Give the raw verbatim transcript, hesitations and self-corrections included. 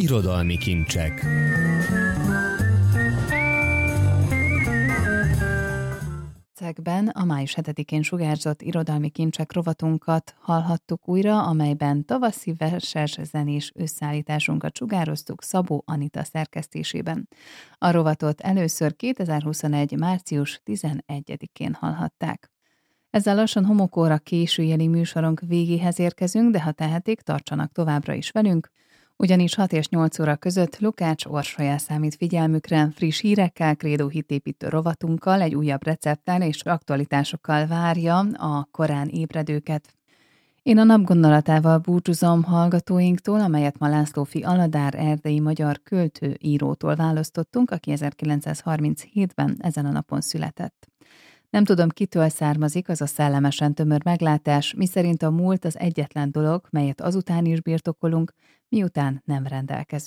Irodalmi kincsek. Percekben a május hetedikén sugárzott irodalmi kincsek rovatunkat hallhattuk újra, amelyben tavaszi verses zenés összeállításunkat sugároztuk Szabó Anita szerkesztésében. A rovatot először kétezer-huszonegy. március tizenegyedikén hallhatták. Ezzel lassan homokóra későjeli műsorunk végéhez érkezünk, de ha tehetik, tartsanak továbbra is velünk, ugyanis hat és nyolc óra között Lukács Orsolya számít figyelmükre, friss hírekkel, krédó hitépítő rovatunkkal, egy újabb recepttel és aktualitásokkal várja a korán ébredőket. Én a napgondolatával búcsúzom hallgatóinktól, amelyet ma Lászlófi Aladár erdélyi magyar költő írótól választottunk, aki ezerkilencszázharminchétben ezen a napon született. Nem tudom, kitől származik az a szellemesen tömör meglátás, miszerint a múlt az egyetlen dolog, melyet azután is birtokolunk, miután nem rendelkezünk.